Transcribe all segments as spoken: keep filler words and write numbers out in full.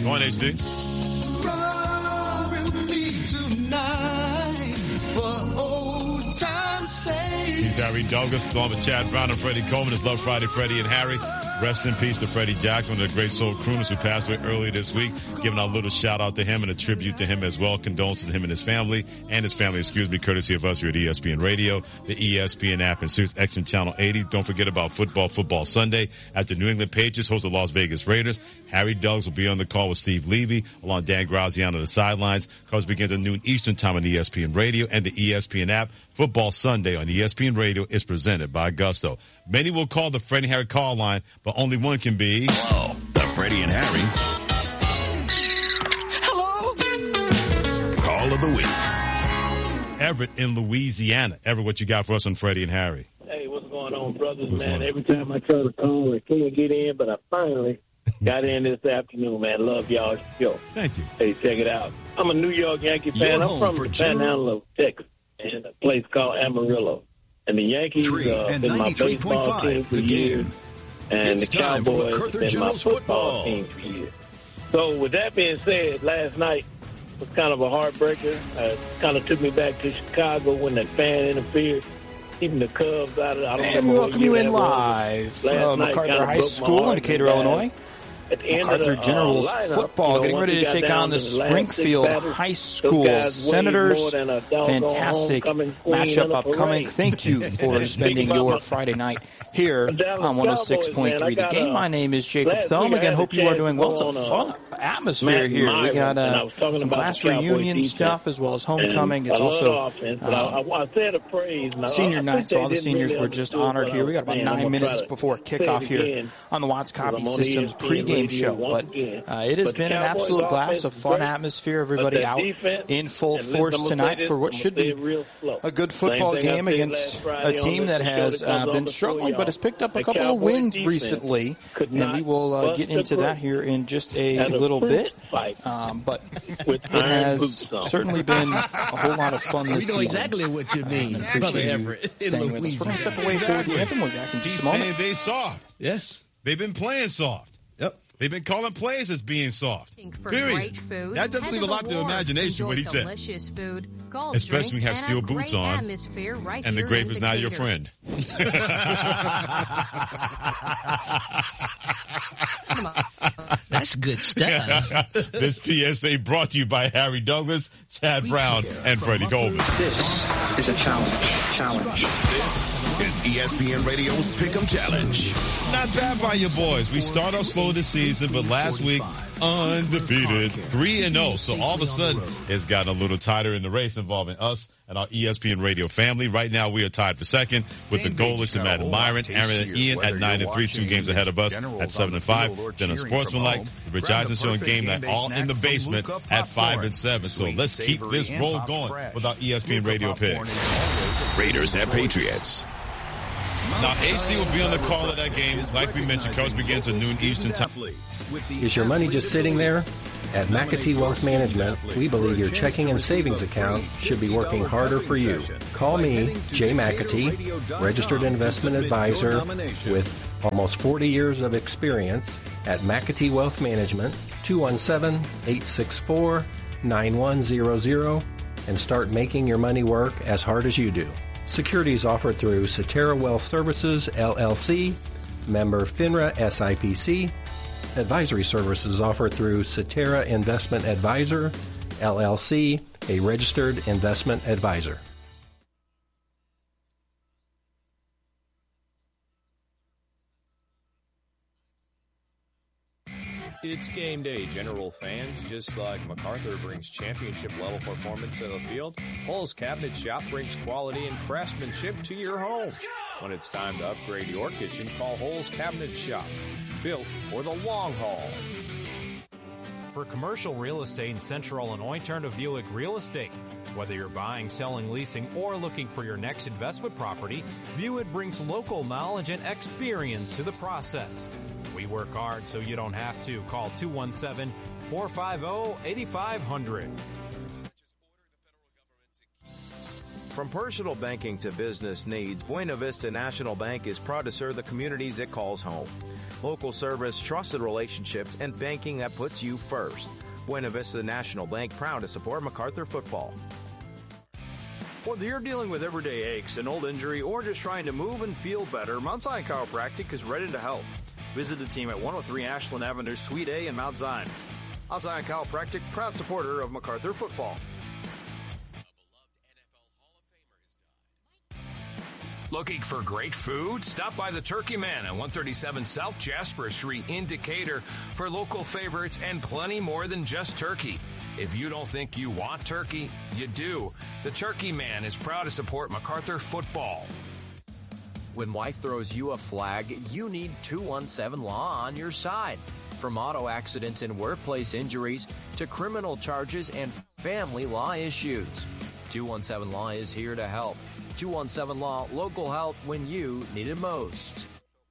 Go on, H D. Run with me tonight for old time's sake. He's Harry Douglas, along with Chad Brown and Freddie Coleman. It's Love Friday, Freddie and Harry. Rest in peace to Freddie Jackson, one of the great soul crooners who passed away earlier this week. Giving a little shout out to him and a tribute to him as well. Condolences to him and his family, and his family, excuse me, courtesy of us here at E S P N Radio, the E S P N app, and Sirius X M Channel eighty. Don't forget about football, football Sunday. After New England Patriots host the Las Vegas Raiders, Harry Douglas will be on the call with Steve Levy, along Dan Graziano on the sidelines. Calls begins at noon Eastern time on E S P N Radio and the E S P N app. Football Sunday on E S P N Radio is presented by Gusto. Many will call the Freddie and Harry call line, but only one can be... Hello, the Freddie and Harry. Hello? Call of the week. Everett in Louisiana. Everett, what you got for us on Freddie and Harry? Hey, what's going on, brothers, What's man? going on? Every time I try to call, I can't get in, but I finally got in this afternoon, man. Love y'all's show. Thank you. Hey, check it out. I'm a New York Yankee fan. You're I'm home from for the June. Panhandle of Texas, in a place called Amarillo. And the Yankees Three uh, and been my ninety-three point baseball five, team for the years. game. And It's the time for Cowboys MacArthur have been my General's football football. team for years. So with that being said, last night was kind of a heartbreaker. Uh, kind of took me back to Chicago when that fan interfered, keeping the Cubs out of. I don't And remember we what welcome year you in that was. live Last from night MacArthur kinda High broke my School heart, in Decatur, guys. Illinois. At the end MacArthur of the, General's uh, lineup, football you know, getting once ready we to got take down on the to the last six Springfield batters, High those School guys weighed Senators. more than a doggone Fantastic homecoming queen in matchup a upcoming. parade. Thank you for And spending Big your Mama- Friday night here Dallas on one oh six point three. The Cowboys, man, I game. got, uh, My name is Jacob last Thumb. week I Again, had hope the you are chance doing to well. go It's a on, fun uh, atmosphere Matt here. We Myron, got and I uh, was talking some about class the Cowboys reunion defense. stuff as well as homecoming. And It's I love also offense, but um, I, I, I said a praise. Now, senior I night, think so they all the didn't seniors really were just understand honored what here. I We got was about saying. I'm nine gonna minutes try to before say kickoff it here again, on the Watts because Copy I'm on E S Systems P N pregame Radio show. once But again. uh, it has But the been an Cowboys absolute blast offense of is fun great, atmosphere. but Everybody that out defense, in full and listen, force I'm gonna say tonight this, for what I'm should gonna say be it real slow. a good Same football thing I game said against last a Friday on team the that show has that comes uh, on been before struggling but y'all. has picked up a The couple of Cowboys wins defense recently. could And we not will uh, bust get the into that break here in just a at a little fruit bit. fight Um, but with it iron has boots on. certainly been a whole lot of fun We this know season. exactly what you mean, Appreciate Brother you Everett. In staying with us. We're going to step away for the anthem. We'll be back in just He's a moment. saying they soft. Yes. They've been playing soft. Yep. They've been calling plays as being soft. For Period. great food, That doesn't head leave a the lot to wharf. imagination, what he Enjoy said. delicious food, cold Especially when you have drinks, steel and a boots great on, atmosphere right and the here grape in is now your Decatur. friend. That's good stuff. This P S A brought to you by Harry Douglas, Chad Brown, and Freddie Coleman. This is a challenge. Challenge. This is E S P N Radio's Pick'em Challenge. Not bad by your boys. We start off slow this season, but last week, undefeated, three and oh. So all of a sudden, it's gotten a little tighter in the race involving us and our E S P N Radio family. Right now, we are tied for second with the goalless and Matt and Myron, Aaron and Ian at nine and three, two games ahead of us at seven and five. Then a sportsmanlike, the Rich Eisen and game night all in the basement at five and seven. So let's keep this roll going with our E S P N Radio picks. Raiders at Patriots. Now, H D will be on the call of that game. Like we mentioned, coach begins at noon Eastern time. Is your money just sitting there? At McAtee Wealth Management, we believe your checking and savings account should be working harder for you. Call me, Jay McAtee, registered investment advisor with almost forty years of experience at McAtee Wealth Management, two one seven, eight six four, nine one zero zero, and start making your money work as hard as you do. Securities offered through Cetera Wealth Services, L L C, member FINRA S I P C. Advisory services offered through Cetera Investment Advisor, L L C, a registered investment advisor. It's game day, General fans. Just like MacArthur brings championship-level performance to the field, Hull's Cabinet Shop brings quality and craftsmanship to your home. When it's time to upgrade your kitchen, call Hull's Cabinet Shop, built for the long haul. For commercial real estate in Central Illinois, turn to Buick Real Estate. Whether you're buying, selling, leasing, or looking for your next investment property, Buick brings local knowledge and experience to the process. We work hard so you don't have to. Call two one seven, four five zero, eight five zero zero. From personal banking to business needs, Buena Vista National Bank is proud to serve the communities it calls home. Local service, trusted relationships, and banking that puts you first. Buena Vista National Bank, proud to support MacArthur football. Whether you're dealing with everyday aches, an old injury, or just trying to move and feel better, Mount Zion Chiropractic is ready to help. Visit the team at one oh three Ashland Avenue, Suite A in Mount Zion. Mount Zion Chiropractic, proud supporter of MacArthur football. Looking for great food? Stop by the Turkey Man at one thirty-seven South Jasper Street in Decatur for local favorites and plenty more than just turkey. If you don't think you want turkey, you do. The Turkey Man is proud to support MacArthur football. When wife throws you a flag, you need two one seven Law on your side. From auto accidents and workplace injuries to criminal charges and family law issues, two one seven Law is here to help. two one seven Law, local help when you need it most.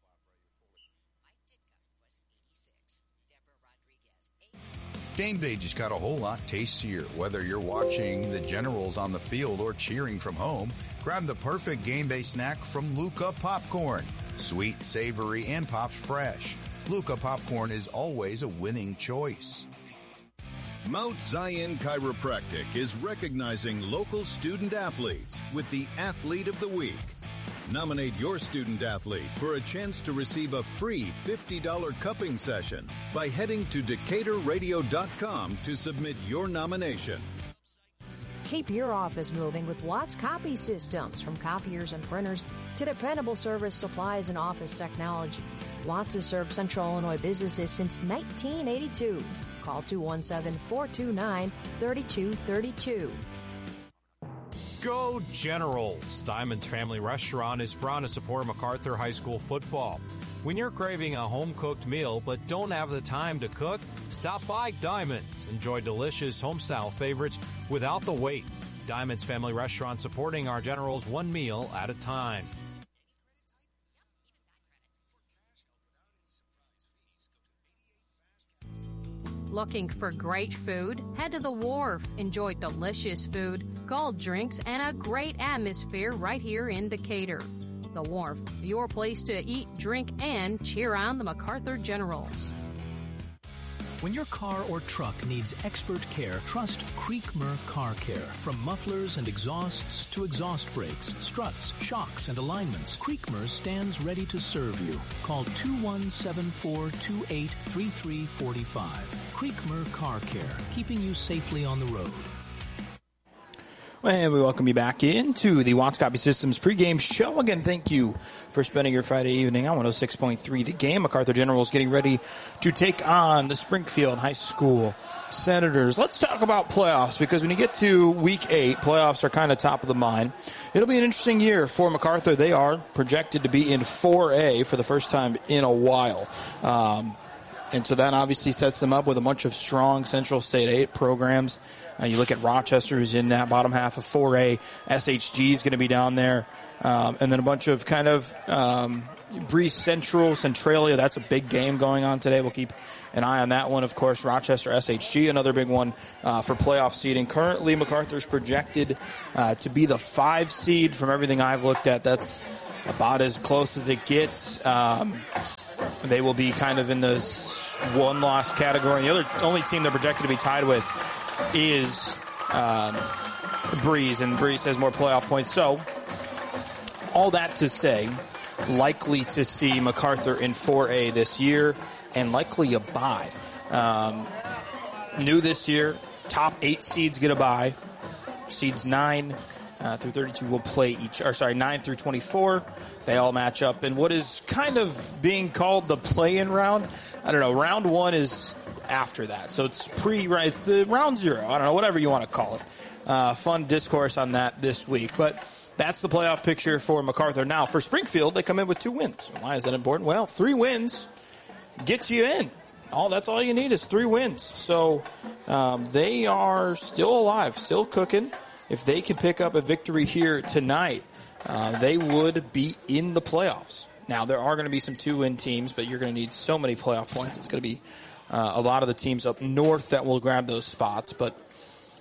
Game day just got a whole lot tastier. Whether you're watching the Generals on the field or cheering from home, grab the perfect game day snack from Luca Popcorn. Sweet, savory, and pops fresh. Luca Popcorn is always a winning choice. Mount Zion Chiropractic is recognizing local student athletes with the Athlete of the Week. Nominate your student athlete for a chance to receive a free fifty dollars cupping session by heading to Decatur Radio dot com to submit your nomination. Keep your office moving with Watts Copy Systems. From copiers and printers to dependable service supplies and office technology, Watts has served Central Illinois businesses since nineteen eighty-two. Call two one seven, four two nine, three two three two. Go Generals! Diamond's Family Restaurant is proud to support MacArthur High School football. When you're craving a home-cooked meal but don't have the time to cook, stop by Diamond's. Enjoy delicious home-style favorites without the wait. Diamond's Family Restaurant, supporting our Generals one meal at a time. Looking for great food? Head to the Wharf. Enjoy delicious food, cold drinks, and a great atmosphere right here in Decatur. The Wharf, your place to eat, drink, and cheer on the MacArthur Generals. When your car or truck needs expert care, trust Creekmer Car Care. From mufflers and exhausts to exhaust brakes, struts, shocks, and alignments, Creekmer stands ready to serve you. Call two one seven, four two eight, three three four five. Creekmer Car Care, keeping you safely on the road. And we welcome you back into the Watts Copy Systems pregame show. Again, thank you for spending your Friday evening on one oh six point three The Game. MacArthur Generals getting ready to take on the Springfield High School Senators. Let's talk about playoffs, because when you get to week eight, playoffs are kind of top of the mind. It'll be an interesting year for MacArthur. They are projected to be in four A for the first time in a while. Um, and so that obviously sets them up with a bunch of strong Central State eight programs. Uh, you look at Rochester, who's in that bottom half of four A. S H G is going to be down there. Um, and then a bunch of kind of um, Breeze Central, Centralia. That's a big game going on today. We'll keep an eye on that one. Of course, Rochester, S H G, another big one uh, for playoff seeding. Currently, MacArthur's projected uh, to be the five seed. From everything I've looked at, that's about as close as it gets. Um, they will be kind of in the one-loss category. The other only team they're projected to be tied with is um, Breeze, and Breeze has more playoff points. So, all that to say, likely to see MacArthur in four A this year, and likely a bye. Um, new this year, top eight seeds get a bye. Seeds nine uh, through thirty-two will play each, or sorry, nine through twenty-four. They all match up in what is kind of being called the play-in round. I don't know, round one is after that. So it's pre, it's the round zero. I don't know, whatever you want to call it. Uh, fun discourse on that this week. But that's the playoff picture for MacArthur. Now, for Springfield, they come in with two wins. Why is that important? Well, three wins gets you in. All that's all you need is three wins. So um, they are still alive, still cooking. If they can pick up a victory here tonight, uh, they would be in the playoffs. Now, there are going to be some two-win teams, but you're going to need so many playoff points. It's going to be uh, a lot of the teams up north that will grab those spots. But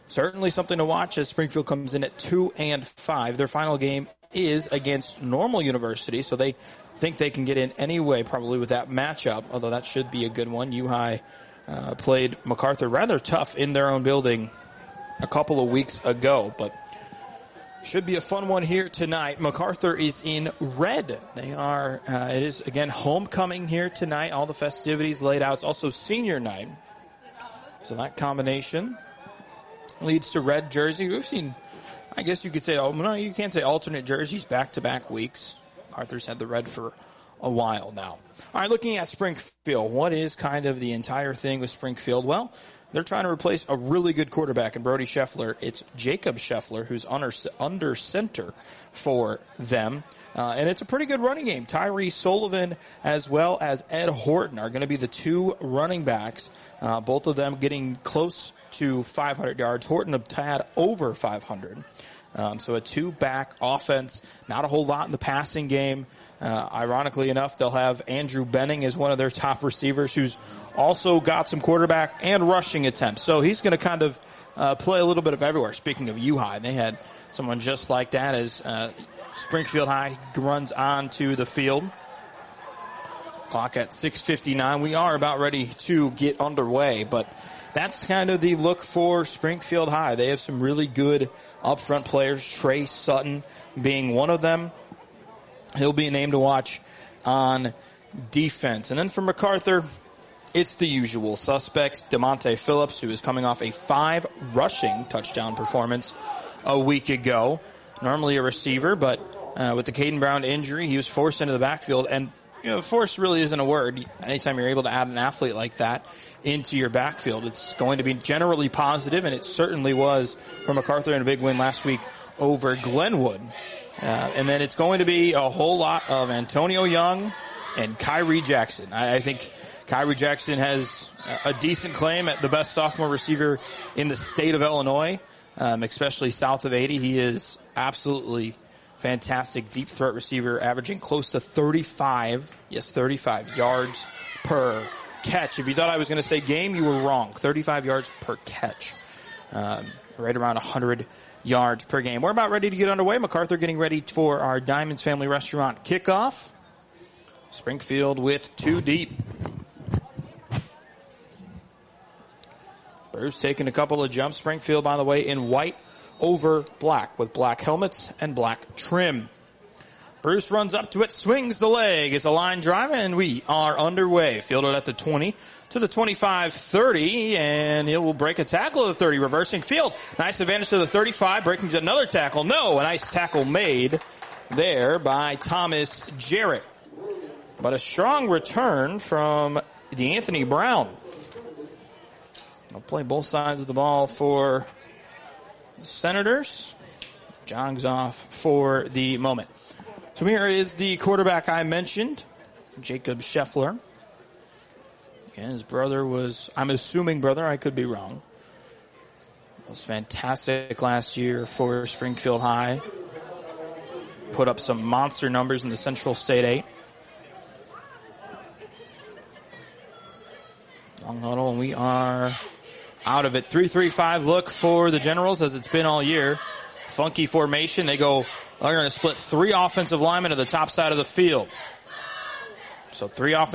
certainly something to watch as Springfield comes in at two and five. Their final game is against Normal University, so they think they can get in anyway, probably with that matchup, although that should be a good one. U-High uh, played MacArthur rather tough in their own building a couple of weeks ago, but should be a fun one here tonight. MacArthur is in red. They are, uh, it is, again, homecoming here tonight. All the festivities laid out. It's also senior night. So that combination leads to red jersey. We've seen, I guess you could say, oh, no, you can't say alternate jerseys back-to-back weeks. MacArthur's had the red for a while now. All right, looking at Springfield, what is kind of the entire thing with Springfield? Well, they're trying to replace a really good quarterback in Brody Scheffler. It's Jacob Scheffler, who's under, under center for them. Uh, and it's a pretty good running game. Tyree Sullivan as well as Ed Horton are going to be the two running backs, uh, both of them getting close to five hundred yards. Horton a tad over five hundred. Um, so a two-back offense, not a whole lot in the passing game. Uh, ironically enough, they'll have Andrew Benning as one of their top receivers, who's also got some quarterback and rushing attempts. So he's going to kind of uh, play a little bit of everywhere. Speaking of U-High, they had someone just like that as uh, Springfield High runs onto the field. Clock at six fifty-nine. We are about ready to get underway, but that's kind of the look for Springfield High. They have some really good up-front players, Trey Sutton being one of them. He'll be a name to watch on defense. And then for MacArthur, it's the usual suspects. DeMonte Phillips, who is coming off a five rushing touchdown performance a week ago. Normally a receiver, but uh, with the Caden Brown injury, he was forced into the backfield. And, you know, force really isn't a word. Anytime you're able to add an athlete like that into your backfield, it's going to be generally positive, and it certainly was for MacArthur in a big win last week over Glenwood. Uh, and then it's going to be a whole lot of Antonio Young and Kyrie Jackson. I, I think Kyrie Jackson has a decent claim at the best sophomore receiver in the state of Illinois, um, especially south of eighty. He is absolutely fantastic deep threat receiver, averaging close to thirty-five, yes, thirty-five yards per catch. If you thought I was going to say game, you were wrong. thirty-five yards per catch, um, right around one hundred yards per game. We're about ready to get underway. MacArthur getting ready for our Diamonds Family Restaurant kickoff. Springfield with two deep. Bruce taking a couple of jumps. Springfield, by the way, in white over black with black helmets and black trim. Bruce runs up to it, swings the leg. It's a line drive, and we are underway. Fielded at the twenty to the twenty-five thirty, and it will break a tackle at the thirty, reversing field. Nice advantage to the thirty-five, breaking to another tackle. No, a nice tackle made there by Thomas Jarrett. But a strong return from DeAnthony Brown. I'll play both sides of the ball for the Senators. Jogs off for the moment. So here is the quarterback I mentioned, Jacob Scheffler. Again, his brother was, I'm assuming brother, I could be wrong. Was fantastic last year for Springfield High. Put up some monster numbers in the Central State eight. Long huddle, and we are out of it. three three five look for the Generals, as it's been all year. Funky formation. They go, they're going to split three offensive linemen to the top side of the field. So three offensive